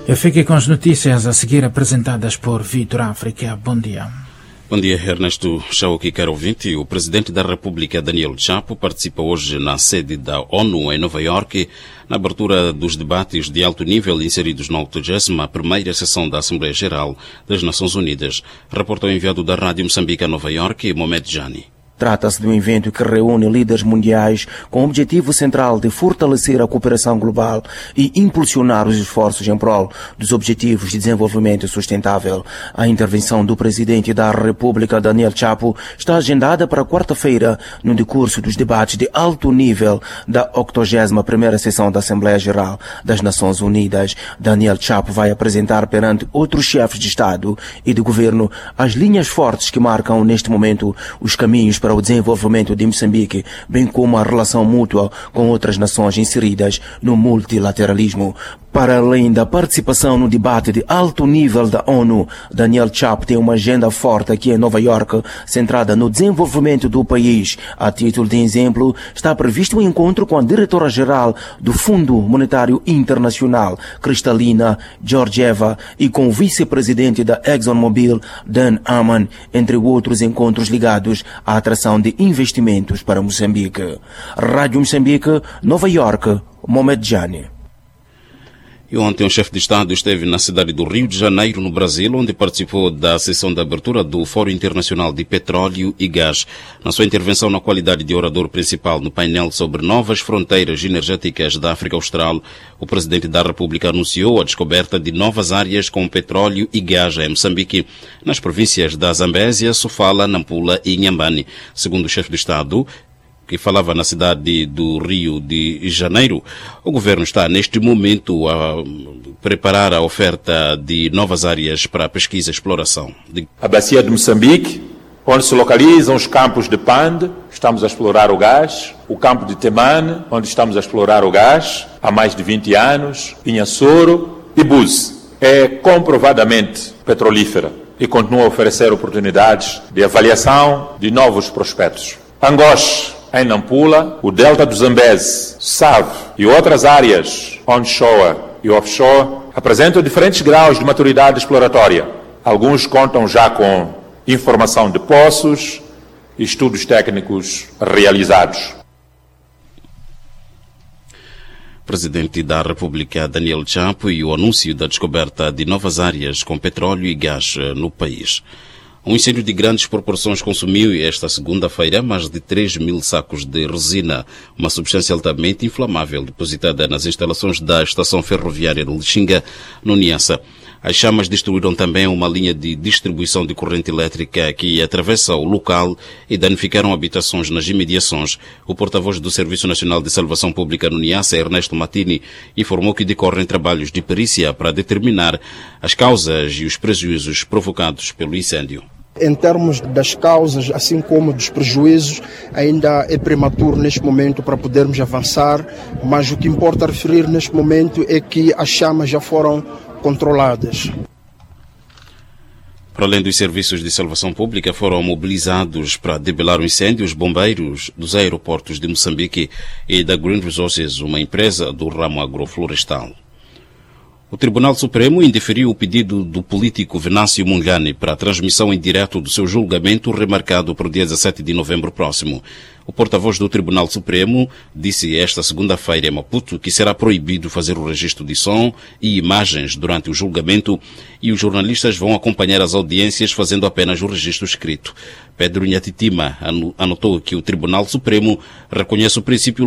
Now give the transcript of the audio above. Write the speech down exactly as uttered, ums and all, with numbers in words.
Fique com as notícias a seguir apresentadas por Vitor África. Bom dia. Bom dia, Ernesto Chauki, caro ouvinte. O presidente da República, Daniel Chapo, participa hoje na sede da ONU em Nova Iorque, na abertura dos debates de alto nível inseridos na oitogésima primeira sessão da Assembleia Geral das Nações Unidas. Reportou o enviado da Rádio Moçambique a Nova Iorque, Mohamed Jani. Trata-se de um evento que reúne líderes mundiais com o objetivo central de fortalecer a cooperação global e impulsionar os esforços em prol dos objetivos de desenvolvimento sustentável. A intervenção do presidente da República, Daniel Chapo, está agendada para quarta-feira no decurso dos debates de alto nível da oitogésima primeira sessão da Assembleia Geral das Nações Unidas. Daniel Chapo vai apresentar perante outros chefes de Estado e de Governo as linhas fortes que marcam neste momento os caminhos para para o desenvolvimento de Moçambique, bem como a relação mútua com outras nações inseridas no multilateralismo. Para além da participação no debate de alto nível da ONU, Daniel Chapo tem uma agenda forte aqui em Nova Iorque, centrada no desenvolvimento do país. A título de exemplo, está previsto um encontro com a diretora-geral do Fundo Monetário Internacional, Kristalina Georgieva, e com o vice-presidente da ExxonMobil, Dan Amman, entre outros encontros ligados à atração de investimentos para Moçambique. Rádio Moçambique, Nova Iorque, Mohamed Jani. E ontem o chefe de Estado esteve na cidade do Rio de Janeiro, no Brasil, onde participou da sessão de abertura do Fórum Internacional de Petróleo e Gás. Na sua intervenção na qualidade de orador principal no painel sobre novas fronteiras energéticas da África Austral, o presidente da República anunciou a descoberta de novas áreas com petróleo e gás em Moçambique, nas províncias da Zambésia, Sofala, Nampula e Inhambane. Segundo o chefe de Estado, que falava na cidade do Rio de Janeiro, o governo está neste momento a preparar a oferta de novas áreas para a pesquisa e exploração. A bacia de Moçambique, onde se localizam os campos de Pande, estamos a explorar o gás. O campo de Temane, onde estamos a explorar o gás há mais de vinte anos. Inhassoro e Búzios. É comprovadamente petrolífera e continua a oferecer oportunidades de avaliação de novos prospectos. Angoche, em Nampula, o delta do Zambeze, Save e outras áreas onshore e offshore apresentam diferentes graus de maturidade exploratória. Alguns contam já com informação de poços e estudos técnicos realizados. Presidente da República, Daniel Chapo, e o anúncio da descoberta de novas áreas com petróleo e gás no país. Um incêndio de grandes proporções consumiu esta segunda-feira mais de três mil sacos de resina, uma substância altamente inflamável depositada nas instalações da estação ferroviária de Lixinga, no Niassa. As chamas destruíram também uma linha de distribuição de corrente elétrica que atravessa o local e danificaram habitações nas imediações. O porta-voz do Serviço Nacional de Salvação Pública no Niassa, Ernesto Matini, informou que decorrem trabalhos de perícia para determinar as causas e os prejuízos provocados pelo incêndio. Em termos das causas, assim como dos prejuízos, ainda é prematuro neste momento para podermos avançar, mas o que importa referir neste momento é que as chamas já foram controladas. Para além dos serviços de salvação pública, foram mobilizados para debelar o incêndio os bombeiros dos aeroportos de Moçambique e da Green Resources, uma empresa do ramo agroflorestal. O Tribunal Supremo indeferiu o pedido do político Venâncio Mondlane para a transmissão em direto do seu julgamento remarcado para o dia dezassete de novembro próximo. O porta-voz do Tribunal Supremo disse esta segunda-feira em Maputo que será proibido fazer o registro de som e imagens durante o julgamento e os jornalistas vão acompanhar as audiências fazendo apenas o registro escrito. Pedro Nhatitima anotou que o Tribunal Supremo reconhece o princípio